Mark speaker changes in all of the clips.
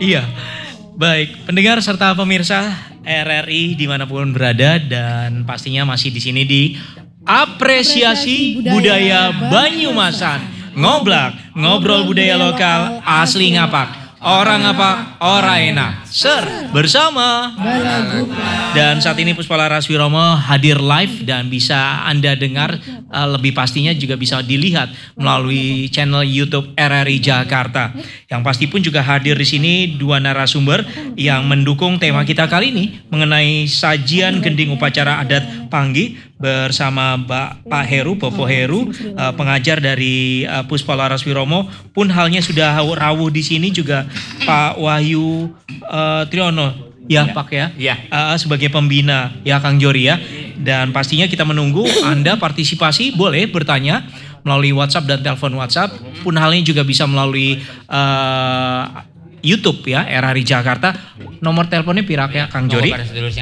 Speaker 1: Iya, baik pendengar serta pemirsa RRI dimanapun berada dan pastinya masih di sini di Apresiasi Budaya Banyumasan. Ngoblak, ngobrol budaya lokal asli ngapak. Orang apa? Orang enak. Ser bersama. Dan saat ini Puspa Laras Wiromo hadir live dan bisa Anda dengar lebih pastinya juga bisa dilihat melalui channel YouTube RRI Jakarta. Yang pasti pun juga hadir di sini dua narasumber yang mendukung tema kita kali ini mengenai sajian gending upacara adat Panggi bersama Pak Heru, Bopo Heru, pengajar dari Puspa Laras Wiromo. Pun halnya sudah rawuh di sini juga Pak Wahyu Triono. Ya Pak ya, sebagai pembina ya Kang Jori ya. Dan pastinya kita menunggu Anda partisipasi, boleh bertanya melalui WhatsApp dan telepon WhatsApp. Pun halnya juga bisa melalui YouTube ya RRI Jakarta. Nomor teleponnya pirak ya Kang Jori.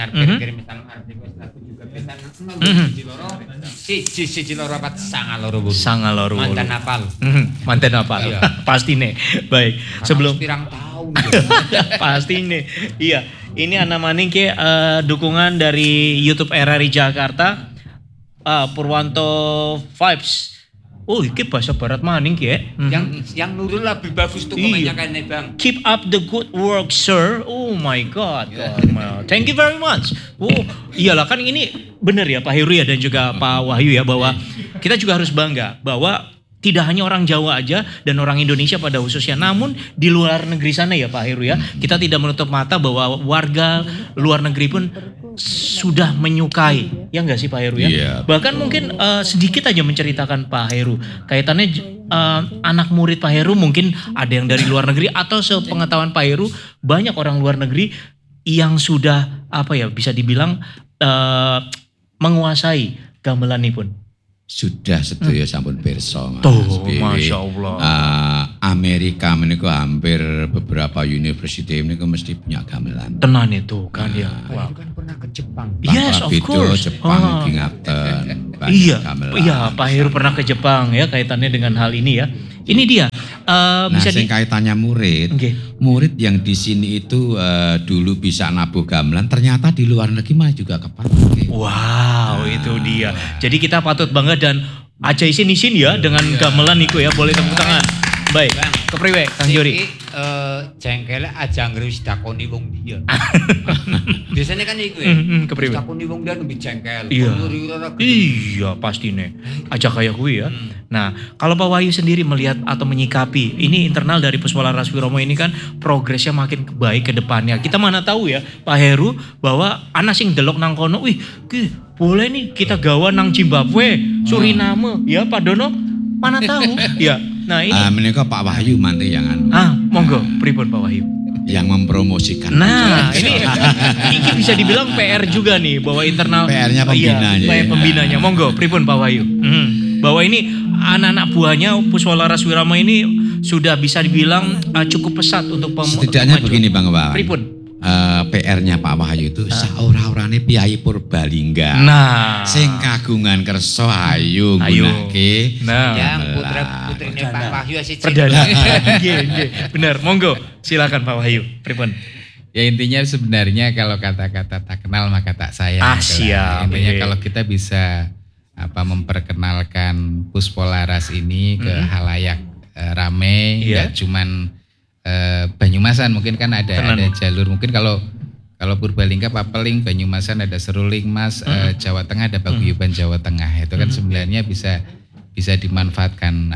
Speaker 1: Sangaloro.
Speaker 2: Mantan apal.
Speaker 1: Mantan apal. Iya. Pasti nih. Baik. Sebelum
Speaker 2: pirang tahun.
Speaker 1: Pasti nih. Iya. Ini Ana Maning ke dukungan dari YouTube RRI Jakarta. Purwanto Vibes. Oh, ini bahasa barat maning ya.
Speaker 2: Yang nurul lebih bagus tuh kebanyakan Bang.
Speaker 1: Keep up the good work, sir. Oh my God. Thank you very much. Oh, iyalah kan ini benar ya Pak Heru ya dan juga Pak Wahyu ya bahwa kita juga harus bangga bahwa tidak hanya orang Jawa aja dan orang Indonesia pada khususnya, namun di luar negeri sana ya Pak Heru ya, kita tidak menutup mata bahwa warga luar negeri pun sudah menyukai, ya enggak sih Pak Heru ya?
Speaker 3: Yeah.
Speaker 1: Bahkan mungkin sedikit aja menceritakan Pak Heru, kaitannya anak murid Pak Heru mungkin ada yang dari luar negeri atau sepengetahuan Pak Heru banyak orang luar negeri yang sudah bisa dibilang menguasai gamelanipun.
Speaker 3: Sudah sedaya sampun pirsa.
Speaker 1: Tuh, Masya Allah.
Speaker 3: Amerika menika hampir beberapa universitas menika mesti punya gamelan.
Speaker 1: Tenan itu kan ya.
Speaker 2: Wow. Kan pernah ke Jepang.
Speaker 1: Yes, of course.
Speaker 3: Jepang iki ngaten.
Speaker 1: Iya, Pak Heru pernah ke Jepang ya kaitannya dengan hal ini ya. Ini dia. Bisa
Speaker 3: sing kaitannya murid.
Speaker 1: Okay.
Speaker 3: Murid yang di sini itu dulu bisa nabuh gamelan, ternyata di luar negeri mah juga kepake.
Speaker 1: Wow, itu dia. Jadi kita patut bangga dan aja isin ya dengan gamelan iku ya, boleh tepuk tangan. Baik, kepriwe Kang Jori?
Speaker 2: Jengkele aja ngris takoni wong dia. Biasanya kan iku ya.
Speaker 1: Kepriwe?
Speaker 2: Takoni wong dia lebih jengkel.
Speaker 1: Iya, pasti nih. Aja kayak gue ya. Nah, kalau Pak Wahyu sendiri melihat atau menyikapi, ini internal dari Puspa Laras Wiromo ini kan progresnya makin baik ke depannya. Kita mana tahu ya Pak Heru bahwa anak sing delok nang kono, boleh nih kita gawa nang Zimbabwe, Suriname, ya Pak Dono, mana tahu. Ya. Nah ini
Speaker 3: menika Pak Wahyu mantu yang
Speaker 1: monggo pripun Pak Wahyu
Speaker 3: yang mempromosikan.
Speaker 1: Nah ini bisa dibilang PR juga nih bahwa internal
Speaker 3: PR-nya pembinanya.
Speaker 1: Pembinanya monggo pripun Pak Wahyu. Bahwa ini anak-anak buahnya Puspa Laras Wiromo ini sudah bisa dibilang cukup pesat untuk
Speaker 3: setidaknya begini Bang Wawan.
Speaker 1: Pripun?
Speaker 3: PR-nya Pak Wahyu itu saora-orane Piyai Purbalingga.
Speaker 1: Nah,
Speaker 3: sing kagungan kersa ayu nggunakake.
Speaker 1: Nah,
Speaker 2: yang putra-putrine Pak Wahyu asih
Speaker 1: perdana. Nggih. Bener, monggo. Silakan Pak Wahyu. Pripun?
Speaker 4: Ya intinya sebenarnya kalau kata-kata tak kenal maka tak sayang.
Speaker 1: Siap.
Speaker 4: Intinya kalau kita bisa memperkenalkan Puspa Laras ini ke halayak rame, enggak cuman Banyumasan, mungkin kan ada jalur, mungkin kalau Purbalingga Papeling, Banyumasan ada Seruling Mas, Jawa Tengah ada Paguyuban Jawa Tengah, itu kan sebenarnya bisa dimanfaatkan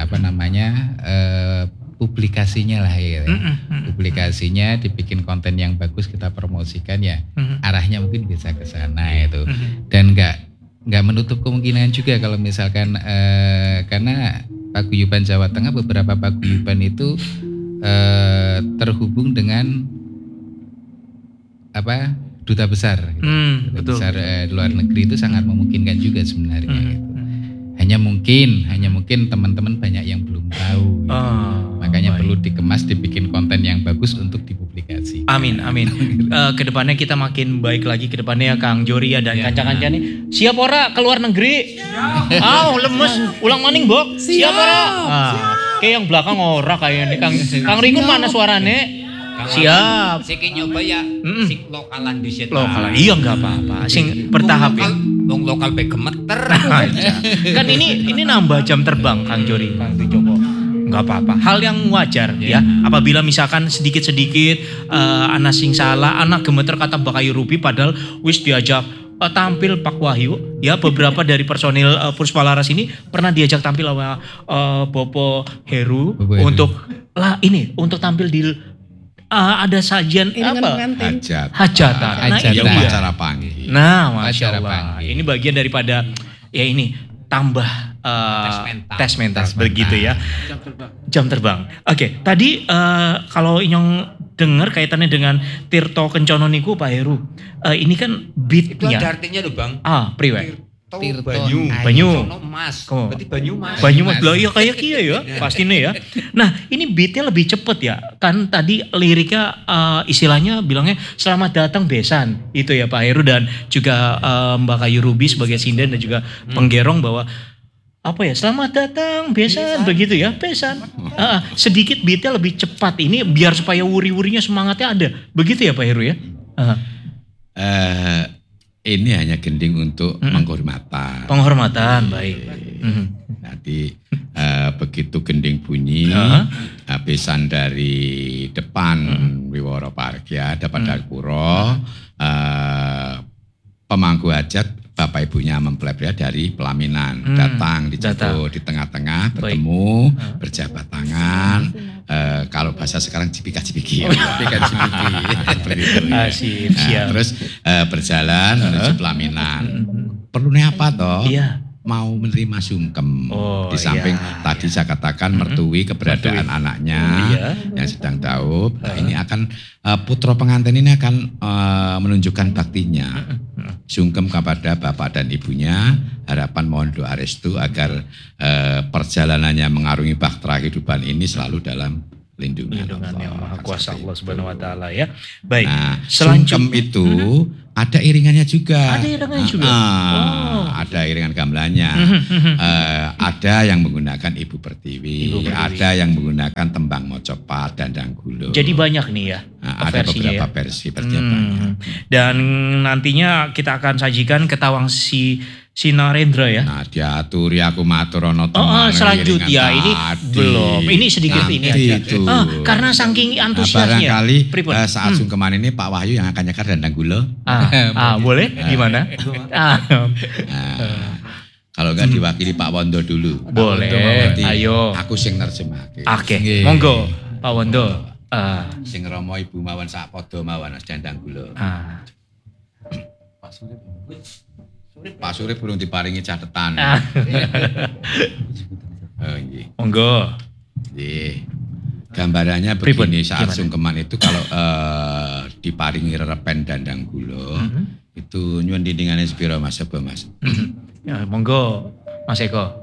Speaker 4: publikasinya lah ya. Publikasinya dibikin konten yang bagus, kita promosikan ya, arahnya mungkin bisa ke sana itu. Dan nggak menutup kemungkinan juga kalau misalkan karena Paguyuban Jawa Tengah, beberapa paguyuban itu terhubung dengan duta besar, duta besar luar negeri itu sangat memungkinkan juga sebenarnya. Gitu. Hanya mungkin teman-teman banyak yang belum tahu. Gitu. Makanya perlu dikemas, dibikin konten yang bagus untuk dipublikasi.
Speaker 1: Amin. Kedepannya kita makin baik lagi kedepannya Kang Jori ya dan kanca-kanca nih. Siap ora ke luar negeri? Lemes. Ulang maning Bok. Siap ora? Kayak yang belakang ora kayak ini Kang Ringun mana suarane? Siap.
Speaker 2: Sing nyoba ya sing lokalan dhisik.
Speaker 1: Lokal. Iya enggak apa-apa. Sing bertahap ya.
Speaker 2: Wong lokal pe gemeter.
Speaker 1: Kan ini nambah jam terbang Kang Jori, Kang Joko. Enggak apa-apa. Hal yang wajar ya. Apabila misalkan sedikit-sedikit anak sing salah, anak gemeter kata Mbak Ayu Ruby padahal wis diajak tampil Pak Wahyu ya, beberapa dari personil Puspalaras ini pernah diajak tampil sama Bopo Heru untuk untuk tampil di ada sajian apa? Hajatan.
Speaker 3: Yang acara panggil.
Speaker 1: Nah, Masya
Speaker 4: Acara
Speaker 1: Allah.
Speaker 4: panggil.
Speaker 1: Ini bagian daripada ya ini tambah tes mental begitu ya. Jam terbang. Oke, tadi kalau Inyong dengar kaitannya dengan Tirto Kencono niku Pak Heru. Ini kan
Speaker 2: Itu
Speaker 1: beatnya.
Speaker 2: ada artinya loh Bang.
Speaker 1: Priwe.
Speaker 2: Tirto
Speaker 1: Banyu.
Speaker 2: Sono Mas.
Speaker 1: Oh.
Speaker 2: Berarti Banyumas.
Speaker 1: Banyumas lah ya kayak kia ya, pastinya ya. Nah, ini beatnya lebih cepet ya. Kan tadi liriknya istilahnya bilangnya selamat datang besan. Itu ya Pak Heru dan juga Mbak Ayu Ruby sebagai sinden dan juga penggerong bahwa apa ya, selamat datang besan begitu ya, besan. Sedikit beatnya lebih cepat ini biar supaya wuri-wurinya semangatnya ada. Begitu ya Pak Heru ya.
Speaker 3: Ini hanya gending untuk penghormatan.
Speaker 1: Penghormatan, baik.
Speaker 3: Nanti begitu gending bunyi, besan dari depan Wiworo Parkya dapat Darpuro, pemangku hajat bapak ibunya mempelai pria dari pelaminan datang dijatuh di tengah-tengah bertemu berjabat tangan. Kalau bahasa sekarang cipika-cipiki.
Speaker 1: Siap.
Speaker 3: Terus berjalan menuju pelaminan. Perlunya apa toh?
Speaker 1: Iya.
Speaker 3: Mau menerima sungkem. Di samping tadi saya katakan mertui keberadaan anaknya yang sedang daub. Nah, ini akan putra pengantin ini akan menunjukkan baktinya. Sungkem kepada bapak dan ibunya. Harapan mohon doa restu agar perjalanannya mengarungi bahtera kehidupan ini selalu dalam lindungan
Speaker 1: Yang Maha Kuasa Allah Subhanahu Wa Taala ya. Baik.
Speaker 3: Nah,
Speaker 1: Selanjutnya
Speaker 3: sungkem itu ada iringannya juga.
Speaker 1: Ada iringannya juga.
Speaker 3: Ada iringan gamelannya. Ada yang menggunakan Ibu Pertiwi, ada yang menggunakan tembang mocopat dan danggulo.
Speaker 1: Jadi banyak nih ya.
Speaker 3: Ada beberapa versi banyak.
Speaker 1: Dan nantinya kita akan sajikan ketawang si Narendra ya.
Speaker 3: Nah, diaturi aku matur ana teman.
Speaker 1: Selanjutnya ini belum. Ini sedikit ini aja.
Speaker 3: Itu.
Speaker 1: Karena saking antusiasnya.
Speaker 3: Barangkali saat sungkeman ini Pak Wahyu yang akan nyekar dandang gula.
Speaker 1: Boleh? Gimana?
Speaker 3: Kalau enggak diwakili Pak Wondo dulu.
Speaker 1: Boleh.
Speaker 3: Berarti
Speaker 1: Ayo.
Speaker 3: aku sing nerjemahke.
Speaker 1: Oke. Monggo Pak Wondo.
Speaker 3: Sing Rama Ibu mawon sak padha mawon dandang gula. Pak Surip belum diparingi catatan.
Speaker 1: Monggo.
Speaker 3: Nggih. Gambarannya begini, saat sungkeman itu kalau diparingi rerepen dandang gula, itu nyuwun dindingannya sepiro Mas Ebo Mas.
Speaker 1: Monggo Mas Eko.